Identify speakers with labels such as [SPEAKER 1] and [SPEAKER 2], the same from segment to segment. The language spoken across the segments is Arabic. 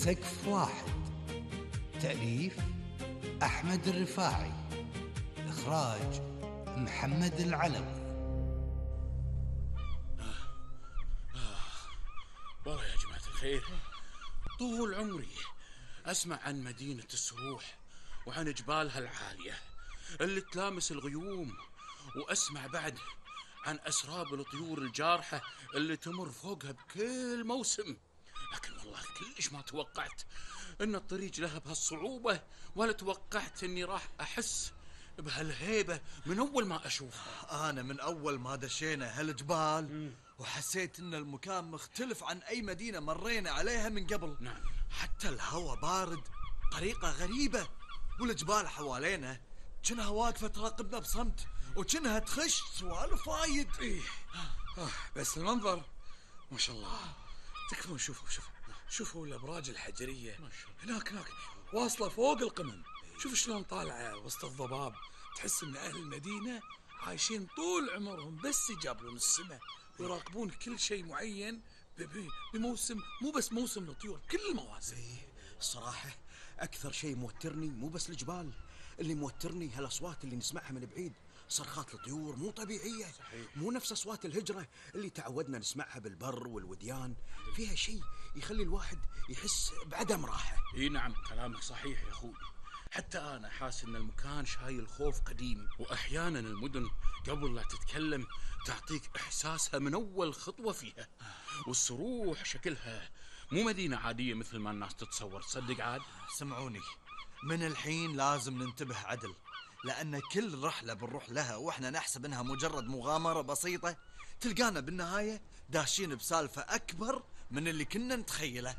[SPEAKER 1] سقف واحد. تأليف أحمد الرفاعي. إخراج محمد العلوي.
[SPEAKER 2] والله يا جماعة الخير، طول عمري أسمع عن مدينة السروح وعن جبالها العالية اللي تلامس الغيوم، وأسمع بعد عن أسراب الطيور الجارحة اللي تمر فوقها بكل موسم. لكن والله كلش ما توقعت أن الطريق لها بهالصعوبة، ولا توقعت أني راح أحس بهالهيبة من أول ما أشوفها.
[SPEAKER 3] أنا من أول ما دشينا هالجبال وحسيت أن المكان مختلف عن أي مدينة مرينا عليها من قبل.
[SPEAKER 2] نعم.
[SPEAKER 3] حتى الهواء بارد طريقة غريبة، والجبال حوالينا كأنها واقفة تراقبنا بصمت، وكأنها تخش سوالف وايد.
[SPEAKER 4] إيه. بس المنظر ما شاء الله. تكفون شوفوا الأبراج الحجرية هناك واصلة فوق القمم. شوف شلون طالعة وسط الضباب. تحس ان اهل المدينة عايشين طول عمرهم بس يجابلون السماء ويراقبون كل شيء معين بموسم، مو بس موسم الطيور، كل المواسم.
[SPEAKER 5] الصراحة أكثر شيء موترني مو بس الجبال، اللي موترني هالأصوات اللي نسمعها من بعيد. صرخات الطيور مو طبيعية.
[SPEAKER 2] صحيح.
[SPEAKER 5] مو نفس أصوات الهجرة اللي تعودنا نسمعها بالبر والوديان. فيها شيء يخلي الواحد يحس بعدم راحة.
[SPEAKER 2] اي نعم، كلامك صحيح يا اخوي. حتى انا حاس ان المكان شايل خوف قديم، واحيانا المدن قبل لا تتكلم تعطيك احساسها من اول خطوة فيها. والسروح شكلها مو مدينة عادية مثل ما الناس تتصور. تصدق عاد؟
[SPEAKER 3] سمعوني، من الحين لازم ننتبه عدل، لأن كل رحلة بنروح لها وإحنا نحسب إنها مجرد مغامرة بسيطة تلقانا بالنهاية داشين بسالفة أكبر من اللي كنا نتخيله.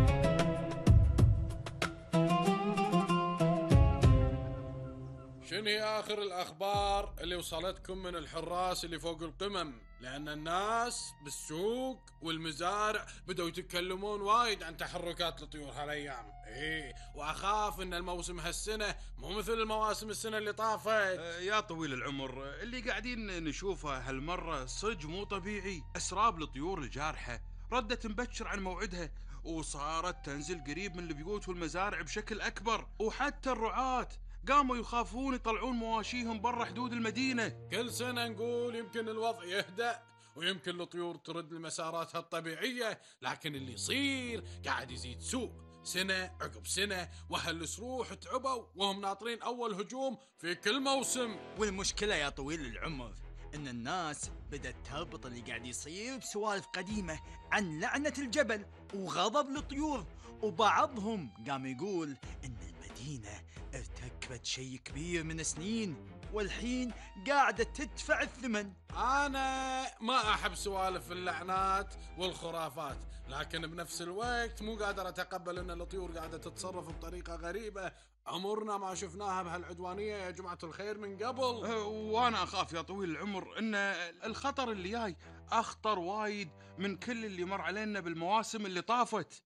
[SPEAKER 4] شنو هي آخر الأخبار اللي وصلتكم من الحراس اللي فوق القمم؟ لأن الناس بالسوق والمزارع بدأوا يتكلمون وايد عن تحركات الطيور هالأيام. وأخاف إن الموسم هالسنة مو مثل المواسم السنة اللي طافت.
[SPEAKER 2] يا طويل العمر، اللي قاعدين نشوفه هالمرة صج مو طبيعي. أسراب الطيور الجارحة ردت مبكر عن موعدها، وصارت تنزل قريب من البيوت والمزارع بشكل أكبر. وحتى الرعاة قاموا يخافون يطلعون مواشيهم برا حدود المدينة.
[SPEAKER 4] كل سنة نقول يمكن الوضع يهدأ ويمكن الطيور ترد لمساراتها الطبيعية، لكن اللي يصير قاعد يزيد سوء سنة عقب سنة، وأهل السروح تعبوا وهم ناطرين أول هجوم في كل موسم.
[SPEAKER 3] والمشكلة يا طويل العمر إن الناس بدأت تربط اللي قاعد يصير بسوالف قديمة عن لعنة الجبل وغضب الطيور، وبعضهم قام يقول إن المدينة ارتكبت شيء كبير من سنين والحين قاعدة تدفع الثمن.
[SPEAKER 4] أنا ما أحب سوالف اللعنات والخرافات، لكن بنفس الوقت مو قادر أتقبل أن الطيور قاعدة تتصرف بطريقة غريبة عمرنا ما شفناها بهالعدوانية يا جماعة الخير من قبل.
[SPEAKER 2] وأنا أخاف يا طويل العمر أن الخطر اللي جاي أخطر وايد من كل اللي مر علينا بالمواسم اللي طافت.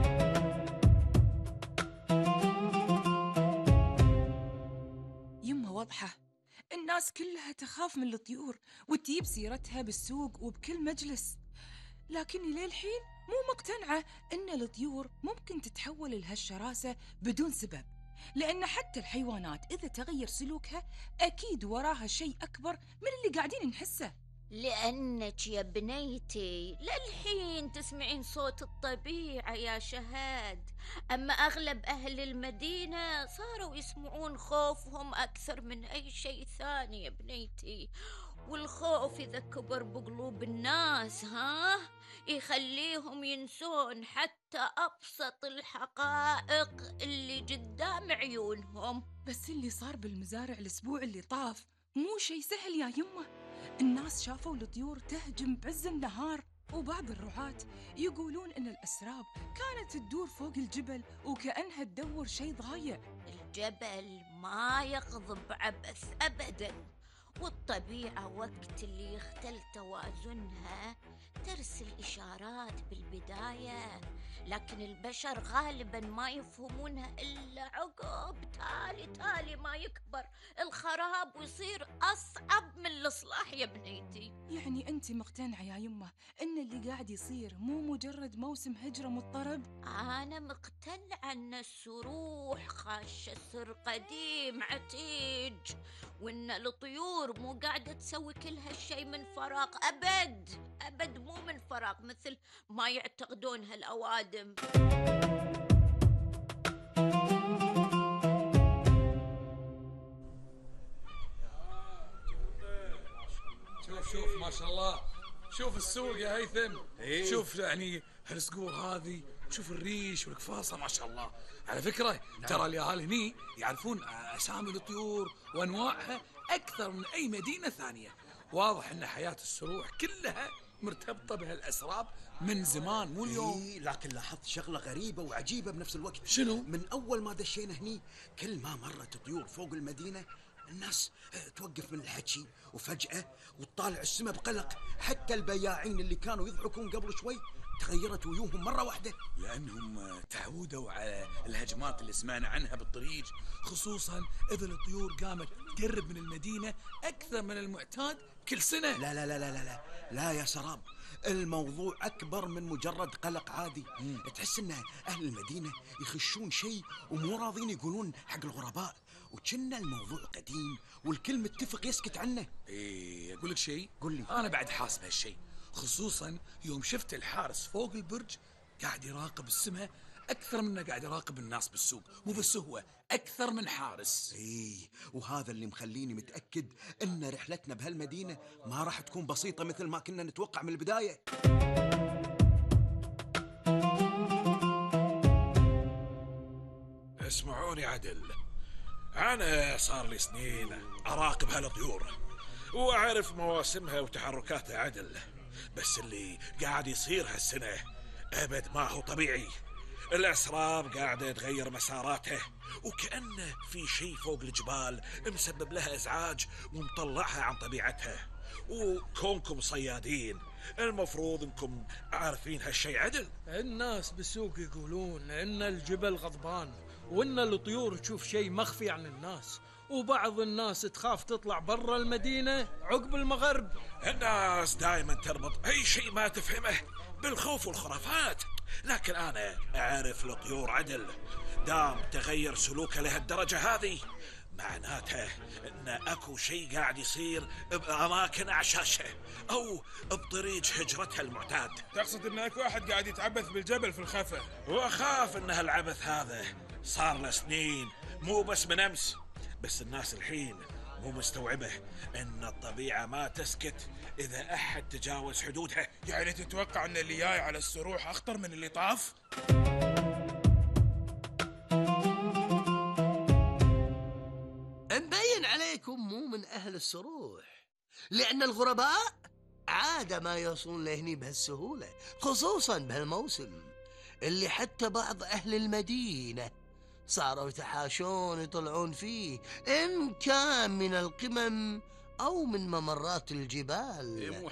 [SPEAKER 6] يمه واضحة، الناس كلها تخاف من الطيور وتجيب سيرتها بالسوق وبكل مجلس، لكني للحين مو مقتنعة أن الطيور ممكن تتحول لهالشراسة بدون سبب، لأن حتى الحيوانات إذا تغير سلوكها أكيد وراها شيء أكبر من اللي قاعدين نحسه.
[SPEAKER 7] لأنك يا بنيتي للحين تسمعين صوت الطبيعة يا شهاد، أما أغلب أهل المدينة صاروا يسمعون خوفهم أكثر من أي شيء ثاني يا بنيتي. والخوف إذا كبر بقلوب الناس يخليهم ينسون حتى أبسط الحقائق اللي قدام عيونهم.
[SPEAKER 6] بس اللي صار بالمزارع الأسبوع اللي طاف مو شيء سهل يا يمه. الناس شافوا الطيور تهجم بعز النهار، وبعض الرعاة يقولون إن الأسراب كانت تدور فوق الجبل وكأنها تدور شيء ضايع.
[SPEAKER 7] الجبل ما يغضب عبث أبداً، والطبيعة وقت اللي يختل توازنها ترسل إشارات بالبداية لكن البشر غالبا ما يفهمونها إلا عقب تالي ما يكبر الخراب ويصير أصعب من الإصلاح يا بنيتي.
[SPEAKER 6] يعني أنت مقتنعة يا يمه إن اللي قاعد يصير مو مجرد موسم هجرة مضطرب؟
[SPEAKER 7] أنا مقتنعة أن السروح خاشة سر قديم عتيج، وأن الطيور مو قاعدة تسوي كل هالشي من فراغ، أبد مو من فراغ مثل ما يعتقدون هالأوادم.
[SPEAKER 4] شوف ما شاء الله، شوف السوق يا هيثم.
[SPEAKER 5] إيه.
[SPEAKER 4] شوف يعني هالصقور هذه، شوف الريش والقفاصة ما شاء الله. على فكرة ترى الأهالي هني يعرفون أسامي الطيور وأنواعها أكثر من أي مدينة ثانية. واضح أن حياة السروح كلها مرتبطة بهالأسراب من زمان مو اليوم.
[SPEAKER 5] إيه، لكن لاحظت شغلة غريبة وعجيبة بنفس الوقت.
[SPEAKER 4] شنو؟
[SPEAKER 5] من أول ما دشينا هني كل ما مرت طيور فوق المدينة الناس توقف من الحكي وفجأة وتطالع السماء بقلق. حتى البياعين اللي كانوا يضحكون قبل شوي تغيرت وجوههم مرة واحدة.
[SPEAKER 4] لأنهم تعودوا على الهجمات اللي سمعنا عنها بالطريق، خصوصا إذا الطيور قامت تقرب من المدينة أكثر من المعتاد كل سنة.
[SPEAKER 5] لا لا لا لا لا لا, لا يا سراب، الموضوع أكبر من مجرد قلق عادي. تحس إن أهل المدينة يخشون شيء ومو راضين يقولون حق الغرباء، وكنا الموضوع قديم والكل متفق يسكت عنه.
[SPEAKER 4] إيه، أقول لك شيء؟
[SPEAKER 5] قل لي.
[SPEAKER 4] أنا بعد حاسب هالشيء، خصوصا يوم شفت الحارس فوق البرج قاعد يراقب السماء أكثر منه قاعد يراقب الناس بالسوق. مو بس هو، أكثر من حارس.
[SPEAKER 5] إيه، وهذا اللي مخليني متأكد إن رحلتنا بهالمدينة ما راح تكون بسيطة مثل ما كنا نتوقع من البداية.
[SPEAKER 8] اسمعوني عدل، أنا صار لي سنين أراقب هالطيور وأعرف مواسمها وتحركاتها عدل، بس اللي قاعد يصير هالسنة أبد ما هو طبيعي. الأسراب قاعدة تغير مساراتها وكأنه في شيء فوق الجبال مسبب لها إزعاج ومطلعها عن طبيعتها. وكونكم صيادين المفروض انكم عارفين هالشيء عدل.
[SPEAKER 9] الناس بالسوق يقولون ان الجبل غضبان وان الطيور تشوف شيء مخفي عن الناس، وبعض الناس تخاف تطلع برا المدينة عقب المغرب.
[SPEAKER 8] الناس دائما تربط اي شيء ما تفهمه بالخوف والخرافات، لكن انا اعرف الطيور عدل. دام تغير سلوكها لهالدرجة هذه معناتها ان اكو شيء قاعد يصير باماكن اعشاشها او بطريق هجرتها المعتاد.
[SPEAKER 10] تقصد ان اكو واحد قاعد يتعبث بالجبل في الخفا؟
[SPEAKER 8] واخاف ان هالعبث هذا صار له سنين مو بس من امس، بس الناس الحين مو مستوعبه ان الطبيعة ما تسكت اذا احد تجاوز حدودها.
[SPEAKER 10] يعني تتوقع ان اللي جاي على السروح اخطر من اللي طاف؟
[SPEAKER 1] مبين عليكم مو من أهل السروح، لأن الغرباء عادة ما يوصلون لهني بهالسهولة، خصوصا بهالموسم اللي حتى بعض أهل المدينة صاروا يتحاشون يطلعون فيه، إن كان من القمم أو من ممرات الجبال.
[SPEAKER 2] مو